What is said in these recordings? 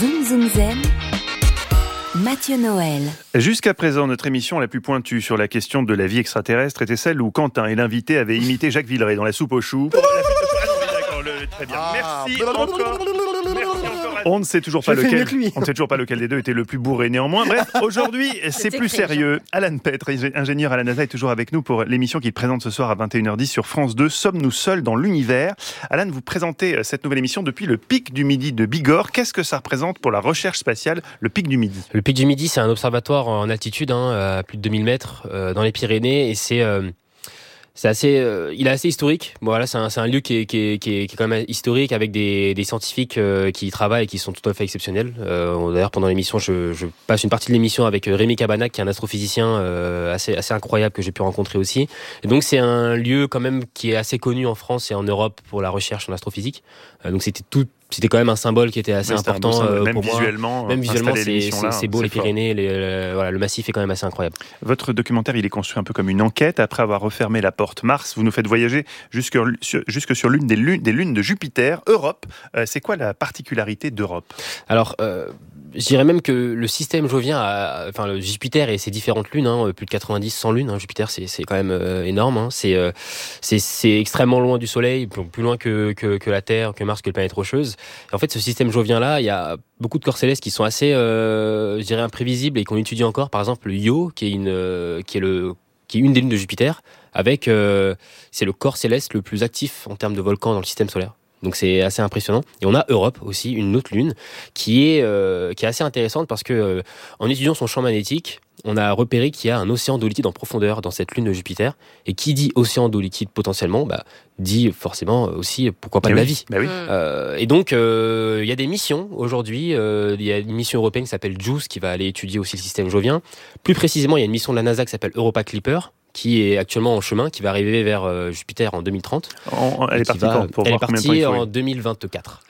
Zoom Zoom Zen, Mathieu Noël. Jusqu'à présent, notre émission la plus pointue sur la question de la vie extraterrestre était celle où Quentin et l'invité avaient imité Jacques Villeray dans La soupe aux choux. Très bien. Merci encore. On ne sait toujours pas lequel des deux était le plus bourré néanmoins. Bref, aujourd'hui, c'est plus sérieux. Alan Petre, ingénieur à la NASA, est toujours avec nous pour l'émission qu'il présente ce soir à 21h10 sur France 2. Sommes-nous seuls dans l'univers ? Alan, vous présentez cette nouvelle émission depuis le Pic du Midi de Bigorre. Qu'est-ce que ça représente pour la recherche spatiale, le Pic du Midi ? Le Pic du Midi, c'est un observatoire en altitude, à plus de 2000 mètres dans les Pyrénées, et c'est assez, il est assez historique. Bon, voilà, c'est un lieu qui est quand même historique, avec des scientifiques qui y travaillent et qui sont tout à fait exceptionnels. D'ailleurs, pendant l'émission, je passe une partie de l'émission avec Rémi Cabanac, qui est un astrophysicien assez incroyable que j'ai pu rencontrer aussi. Et donc, c'est un lieu quand même qui est assez connu en France et en Europe pour la recherche en astrophysique. Donc, c'était quand même un symbole qui était assez important pour moi. Même visuellement, c'est beau, les Pyrénées, le massif est quand même assez incroyable. Votre documentaire, il est construit un peu comme une enquête. Après avoir refermé la porte Mars, vous nous faites voyager jusque sur l'une des lunes de Jupiter, Europe. C'est quoi la particularité d'Europe ? Alors, je dirais même que le système jovien, le Jupiter et ses différentes lunes, plus de 90-100 lunes, Jupiter c'est quand même énorme. C'est extrêmement loin du Soleil, plus loin que la Terre, que Mars, que les planètes rocheuses. Et en fait, ce système jovien-là, il y a beaucoup de corps célestes qui sont assez, je dirais, imprévisibles et qu'on étudie encore. Par exemple, le Io, qui est une des lunes de Jupiter, c'est le corps céleste le plus actif en termes de volcans dans le système solaire. Donc c'est assez impressionnant. Et on a Europe aussi, une autre lune, qui est assez intéressante parce que en étudiant son champ magnétique, on a repéré qu'il y a un océan d'eau liquide en profondeur dans cette lune de Jupiter. Et qui dit océan d'eau liquide potentiellement, dit forcément aussi pourquoi pas de la vie. Oui. Et donc il y a des missions aujourd'hui. Il y a une mission européenne qui s'appelle JUICE qui va aller étudier aussi le système jovien. Plus précisément, il y a une mission de la NASA qui s'appelle Europa Clipper, qui est actuellement en chemin, qui va arriver vers Jupiter en 2030. Elle est partie en 2024.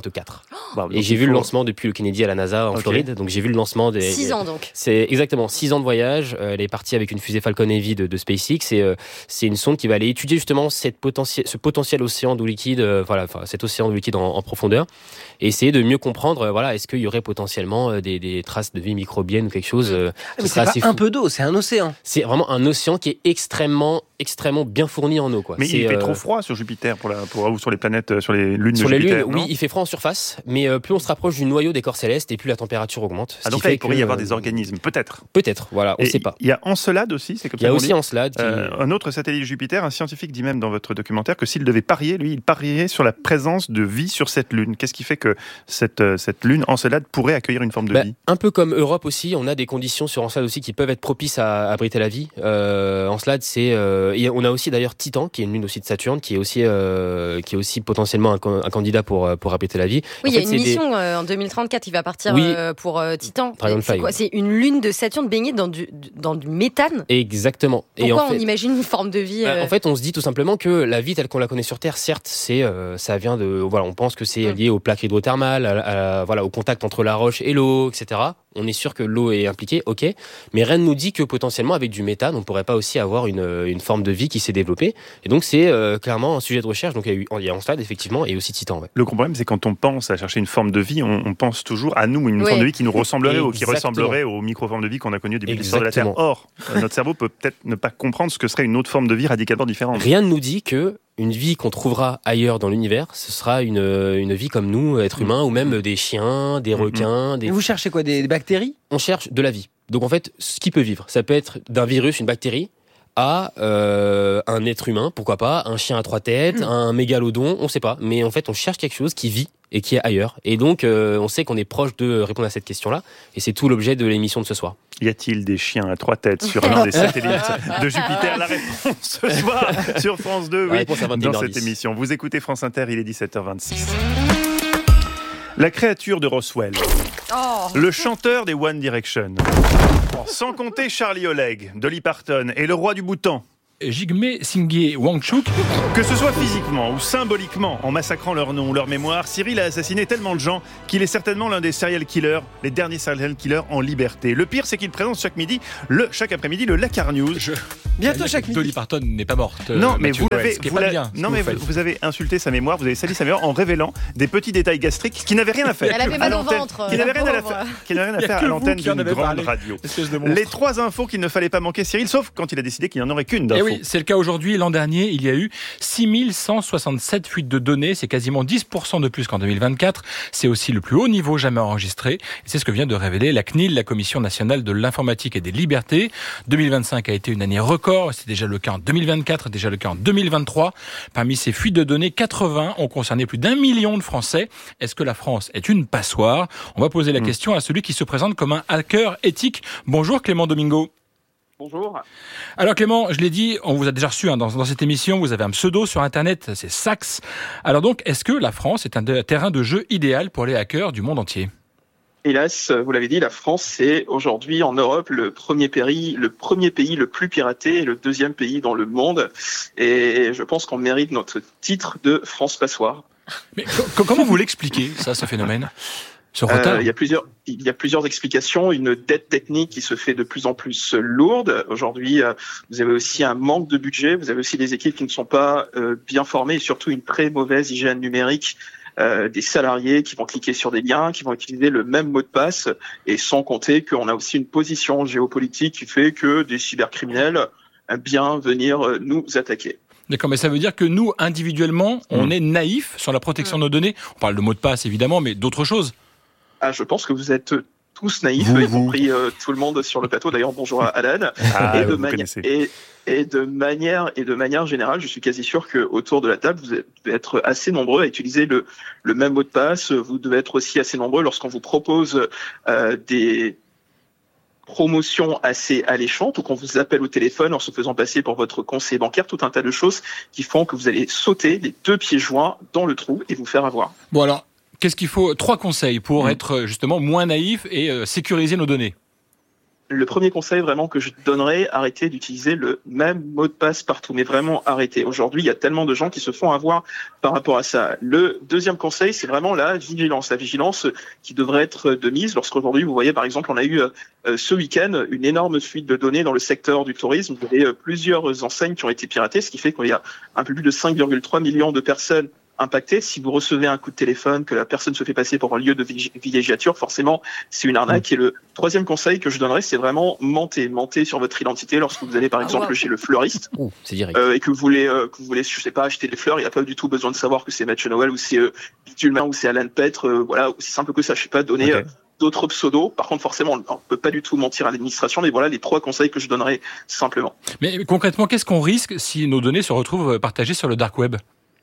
Et j'ai vu le lancement depuis le Kennedy à la NASA en Floride. Donc j'ai vu le lancement des... 6 ans donc. C'est exactement 6 ans de voyage. Elle est partie avec une fusée Falcon Heavy de SpaceX. C'est une sonde qui va aller étudier justement ce potentiel océan d'eau liquide, cet océan d'eau liquide en profondeur. Et essayer de mieux comprendre, est-ce qu'il y aurait potentiellement des traces de vie microbienne ou quelque chose. Mais c'est pas un peu d'eau, c'est un océan. C'est vraiment un océan qui est extrêmement bien fourni en eau, quoi. Mais il fait trop froid sur Jupiter ou sur les planètes, sur les lunes de Jupiter. Sur les lunes, oui, il fait froid en surface, mais plus on se rapproche du noyau des corps célestes et plus la température augmente. Donc là, il pourrait y avoir des organismes, peut-être, voilà, on ne sait pas. Il y a Encelade aussi, c'est comme ça. Il y a aussi Encelade. Un autre satellite de Jupiter, un scientifique dit même dans votre documentaire que s'il devait parier, lui, il parierait sur la présence de vie sur cette lune. Qu'est-ce qui fait que cette lune, Encelade, pourrait accueillir une forme de vie ? Un peu comme Europe aussi, on a des conditions sur Encelade aussi qui peuvent être propices à abriter la vie. Encelade, et on a aussi d'ailleurs Titan, qui est une lune aussi de Saturne, qui est aussi potentiellement un candidat pour abriter la vie. Oui, il y a une mission en 2034, il va partir pour Titan. C'est une lune de Saturne baignée dans du méthane. Exactement. Pourquoi on imagine une forme de vie En fait, on se dit tout simplement que la vie telle qu'on la connaît sur Terre, certes, ça vient de... on pense que c'est lié aux plaques hydrothermales, au contact entre la roche et l'eau, etc. On est sûr que l'eau est impliquée, ok, mais rien ne nous dit que potentiellement avec du méthane, on pourrait pas aussi avoir une forme de vie qui s'est développée. Et donc c'est clairement un sujet de recherche. Donc il y a Encelade effectivement et aussi Titan. Ouais. Le problème, c'est quand on pense à chercher une forme de vie, on pense toujours à nous, une forme de vie qui nous ressemblerait ou qui ressemblerait aux micro-formes de vie qu'on a connues depuis l'histoire de la Terre. Or, notre cerveau peut peut-être ne pas comprendre ce que serait une autre forme de vie radicalement différente. Rien ne nous dit que une vie qu'on trouvera ailleurs dans l'univers, ce sera une vie comme nous, êtres humains, ou même des chiens, des requins. Et vous cherchez quoi, des bactéries ? On cherche de la vie. Donc en fait, ce qui peut vivre, ça peut être d'un virus, une bactérie, à un être humain, pourquoi pas, un chien à 3 têtes, un mégalodon, on ne sait pas. Mais en fait, on cherche quelque chose qui vit et qui est ailleurs. Et donc, on sait qu'on est proche de répondre à cette question-là. Et c'est tout l'objet de l'émission de ce soir. Y a-t-il des chiens à 3 têtes sur l'un des satellites de Jupiter ? La réponse ce soir sur France 2, dans cette émission. Vous écoutez France Inter, il est 17h26. La créature de Roswell. Le chanteur des One Direction. Sans compter Charlie Oleg, Dolly Parton et le roi du Bhoutan. Jigme Singye Wangchuk. Que ce soit physiquement ou symboliquement, en massacrant leur nom ou leur mémoire, Cyril a assassiné tellement de gens qu'il est certainement l'un des serial killers, les derniers serial killers en liberté. Le pire, c'est qu'il présente chaque après-midi le Lakar News. Bientôt chaque minute. Dolly Parton n'est pas morte. Non, mais vous avez insulté sa mémoire, vous avez sali sa mémoire en révélant des petits détails gastriques qui n'avaient rien à faire. Elle avait mal au ventre. Qui n'avaient rien à faire à l'antenne d'une grande radio. Les 3 infos qu'il ne fallait pas manquer, Cyril, sauf quand il a décidé qu'il n'y en aurait qu'une d'info. Et oui, c'est le cas aujourd'hui. L'an dernier, il y a eu 6167 fuites de données. C'est quasiment 10% de plus qu'en 2024. C'est aussi le plus haut niveau jamais enregistré. Et c'est ce que vient de révéler la CNIL, la Commission nationale de l'informatique et des libertés. 2025 a été une année record. C'est déjà le cas en 2024, déjà le cas en 2023. Parmi ces fuites de données, 80 ont concerné plus d'1 million de Français. Est-ce que la France est une passoire ? On va poser la question à celui qui se présente comme un hacker éthique. Bonjour Clément Domingo. Bonjour. Alors Clément, je l'ai dit, on vous a déjà reçu dans cette émission, vous avez un pseudo sur Internet, c'est Sax. Alors donc, est-ce que la France est un terrain de jeu idéal pour les hackers du monde entier ? Hélas, vous l'avez dit, la France, c'est aujourd'hui en Europe le premier pays le plus piraté et le deuxième pays dans le monde. Et je pense qu'on mérite notre titre de France passoire. Mais comment vous l'expliquez, ça, ce phénomène ? Ce retard ? Il y a plusieurs explications. Une dette technique qui se fait de plus en plus lourde. Aujourd'hui, vous avez aussi un manque de budget. Vous avez aussi des équipes qui ne sont pas bien formées et surtout une très mauvaise hygiène numérique. Des salariés qui vont cliquer sur des liens, qui vont utiliser le même mot de passe, et sans compter qu'on a aussi une position géopolitique qui fait que des cybercriminels aiment bien venir nous attaquer. D'accord, mais ça veut dire que nous, individuellement, on est naïfs sur la protection de nos données. On parle de mots de passe, évidemment, mais d'autres choses. Je pense que vous êtes tous naïfs, y compris tout le monde sur le plateau. D'ailleurs, bonjour à Alan. Et de manière générale, je suis quasi sûr que autour de la table, vous devez être assez nombreux à utiliser le même mot de passe. Vous devez être aussi assez nombreux lorsqu'on vous propose des promotions assez alléchantes ou qu'on vous appelle au téléphone en se faisant passer pour votre conseiller bancaire, tout un tas de choses qui font que vous allez sauter les 2 pieds joints dans le trou et vous faire avoir. Bon alors, qu'est-ce qu'il faut ? 3 conseils pour être justement moins naïf et sécuriser nos données. Le premier conseil vraiment que je donnerais, arrêtez d'utiliser le même mot de passe partout, mais vraiment arrêtez. Aujourd'hui, il y a tellement de gens qui se font avoir par rapport à ça. Le deuxième conseil, c'est vraiment la vigilance qui devrait être de mise. Lorsqu'aujourd'hui, vous voyez par exemple, on a eu ce week-end une énorme fuite de données dans le secteur du tourisme. Vous avez plusieurs enseignes qui ont été piratées, ce qui fait qu'il y a un peu plus de 5,3 millions de personnes impacté. Si vous recevez un coup de téléphone, que la personne se fait passer pour un lieu de villégiature, forcément, c'est une arnaque. Et le troisième conseil que je donnerais, c'est vraiment mentez sur votre identité lorsque vous allez, par exemple, chez le fleuriste. C'est direct. Et que vous voulez, je sais pas, acheter des fleurs. Il n'y a pas du tout besoin de savoir que c'est Mathieu Noël ou c'est Pitulman ou c'est Alan Petre. Voilà, aussi simple que ça. Je sais pas, donner d'autres pseudos. Par contre, forcément, on ne peut pas du tout mentir à l'administration. Mais voilà les 3 conseils que je donnerais simplement. Mais concrètement, qu'est-ce qu'on risque si nos données se retrouvent partagées sur le dark web ?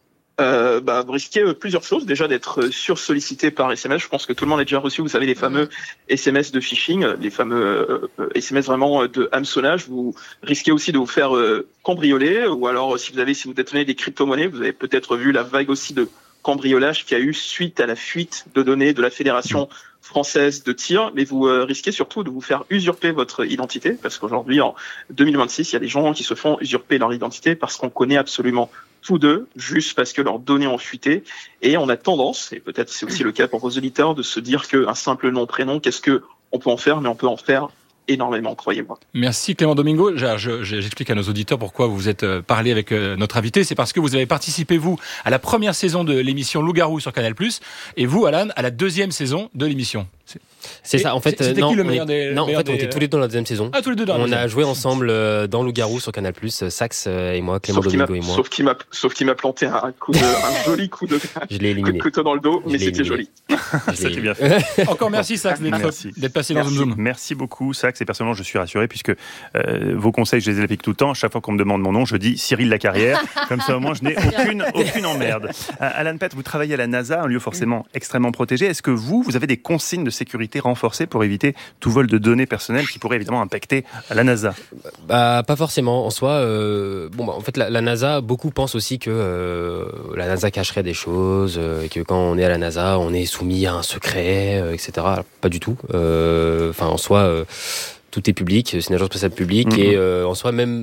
Vous risquez plusieurs choses. Déjà d'être sursollicité par SMS. Je pense que tout le monde a déjà reçu, vous savez, les fameux SMS de phishing, les fameux SMS vraiment de hameçonnage. Vous risquez aussi de vous faire cambrioler, ou alors si vous détenez des crypto-monnaies, vous avez peut-être vu la vague aussi de cambriolage qu'il y a eu suite à la fuite de données de la Fédération française de tir, mais vous risquez surtout de vous faire usurper votre identité, parce qu'aujourd'hui, en 2026, il y a des gens qui se font usurper leur identité parce qu'on connaît absolument tous d'eux, juste parce que leurs données ont fuité, et on a tendance, et peut-être c'est aussi le cas pour vos auditeurs, de se dire qu'un simple nom, prénom, qu'est-ce que on peut en faire, mais on peut en faire énormément, croyez-moi. Merci Clément Domingo. J'explique à nos auditeurs pourquoi vous êtes parlé avec notre invité. C'est parce que vous avez participé, vous, à la première saison de l'émission Loup-Garou sur Canal+, et vous, Alan, à la deuxième saison de l'émission. C'est ça, en fait. C'était qui le meilleur des... Non, en fait, on était tous les deux dans la deuxième saison. Ah, tous les deux dans la deuxième. On a joué ensemble dans Loup-Garou sur Canal+, Sax et moi, Clément Domingo et moi. Sauf qu'il m'a planté un joli coup de couteau dans le dos, mais c'était joli. C'était bien fait. Encore merci, Sax, d'être passé dans Zoom. Merci beaucoup, Sax, et personnellement, je suis rassuré, puisque vos conseils, je les applique tout le temps. Chaque fois qu'on me demande mon nom, je dis Cyril Lacarrière. Comme ça, au moins, je n'ai aucune emmerde. Alan Petre, vous travaillez à la NASA, un lieu forcément extrêmement protégé. Est-ce que vous avez des consignes de sécurité renforcées pour éviter tout vol de données personnelles qui pourrait évidemment impacter la NASA? Pas forcément. En soi, en fait, la NASA, beaucoup pensent aussi que la NASA cacherait des choses, et que quand on est à la NASA, on est soumis à un secret, etc. Pas du tout. En soi, tout est public. C'est une agence spatiale publique, et en soi, même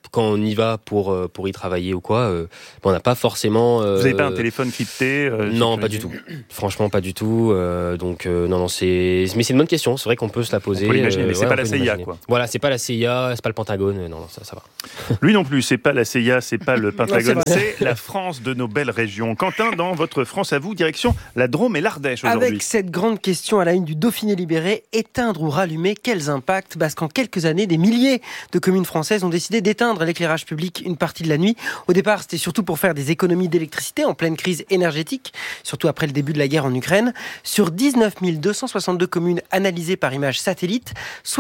quand on y va pour y travailler ou quoi, on n'a pas forcément. Vous n'avez pas un téléphone crypté Non, pas du tout. Franchement, pas du tout. Donc non, mais c'est une bonne question. C'est vrai qu'on peut se la poser. On peut l'imaginer, mais c'est pas la CIA, quoi. Voilà, c'est pas la CIA, c'est pas le Pentagone. Non, ça va. Lui non plus, c'est pas la CIA, c'est pas le Pentagone, c'est la France de nos belles régions. Quentin, dans votre France à vous, direction la Drôme et l'Ardèche aujourd'hui. Avec cette grande question à la une du Dauphiné libéré, éteindre ou rallumer, quels impacts ? Parce qu'en quelques années, des milliers de communes françaises ont décidé d'éteindre l'éclairage public une partie de la nuit. Au départ, c'était surtout pour faire des économies d'électricité en pleine crise énergétique, surtout après le début de la guerre en Ukraine. Sur 19 262 communes analysées par images satellites,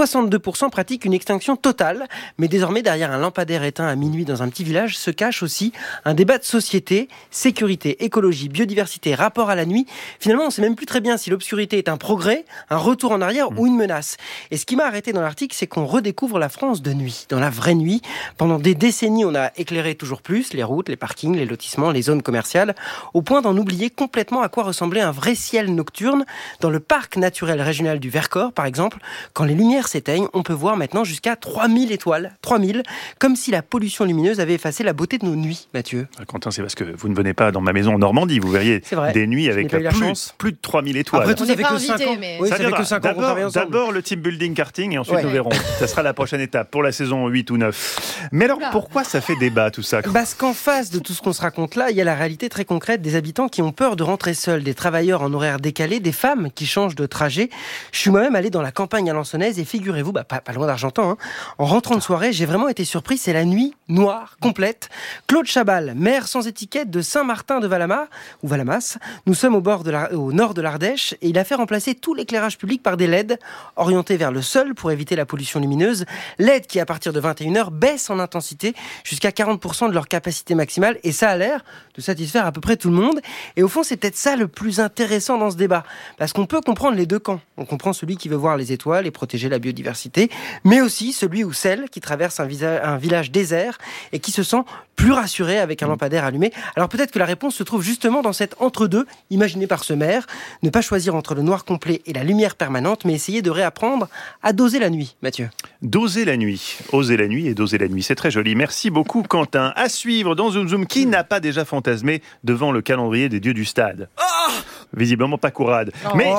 62% pratiquent une extinction totale. Mais désormais, derrière un lampadaire éteint à minuit dans un petit village, se cache aussi un débat de société, sécurité, écologie, biodiversité, rapport à la nuit. Finalement, on ne sait même plus très bien si l'obscurité est un progrès, un retour en arrière ou une menace. Et ce qui m'a arrêté dans l'article, c'est qu'on redécouvre la France de nuit, dans la vraie nuit. Pendant des décennies, on a éclairé toujours plus les routes, les parkings, les lotissements, les zones commerciales, au point d'en oublier complètement à quoi ressemblait un vrai ciel nocturne. Dans le parc naturel régional du Vercors, par exemple, quand les lumières s'éteignent, on peut voir maintenant jusqu'à 3000 étoiles. 3000, comme si la pollution lumineuse avait effacé la beauté de nos nuits, Mathieu. Quentin, c'est parce que vous ne venez pas dans ma maison en Normandie. Vous verriez des nuits avec plus de 3000 étoiles. Après tout, ça fait que 5 ans. Mais... Oui, ça fait que 5 ans qu'on travaille ensemble. D'abord le team building karting et ensuite nous verrons. Ça sera la prochaine étape pour la saison 8 ou 9. Mais alors, pourquoi ça fait débat tout ça ? Parce qu'en face de tout ce qu'on se raconte là, il y a la réalité très concrète des habitants qui ont peur de rentrer seuls, des travailleurs en horaire décalé, des femmes qui changent de trajet. Je suis moi-même allé dans la campagne alençonnaise et figurez-vous, pas loin d'Argentan, en rentrant de soirée, j'ai vraiment été surpris, c'est la nuit noire, complète. Claude Chabal, maire sans étiquette de Saint-Martin de Valamas. Nous sommes au nord de l'Ardèche et il a fait remplacer tout l'éclairage public par des LED orientés vers le sol pour éviter la pollution lumineuse. LED qui, à partir de 21h, baissent en intensité jusqu'à 40% de leur capacité maximale et ça a l'air de satisfaire à peu près tout le monde. Et au fond, c'est peut-être ça le plus intéressant dans ce débat parce qu'on peut comprendre les deux camps. On comprend celui qui veut voir les étoiles et protéger la biodiversité, mais aussi celui ou celle qui traverse un village désert et qui se sent plus rassuré avec un lampadaire allumé. Alors peut-être que la réponse se trouve justement dans cet entre-deux imaginé par ce maire. Ne pas choisir entre le noir complet et la lumière permanente, mais essayer de réapprendre à doser la nuit, Mathieu. Doser la nuit, oser la nuit et doser la nuit, c'est très joli. Merci beaucoup Quentin. À suivre dans Zoom Zoom, qui n'a pas déjà fantasmé devant le calendrier des dieux du stade ? Visiblement pas Courade. Mais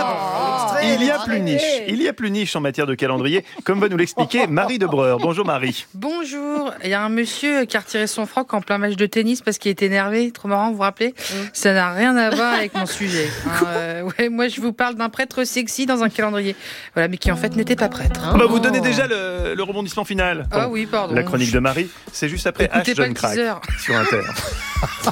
il y a plus niche en matière de calendrier, comme va nous l'expliquer Marie Debreur. Bonjour Marie. Bonjour. Il y a un monsieur qui a retiré son froc en plein match de tennis parce qu'il était énervé. Trop marrant, vous vous rappelez ? Ça n'a rien à voir avec mon sujet. Moi, je vous parle d'un prêtre sexy dans un calendrier. Voilà, mais qui en fait n'était pas prêtre. Vous donnez déjà le rebondissement final. Ah oui, pardon. La chronique de Marie, c'est juste après H. John Crack sur Inter.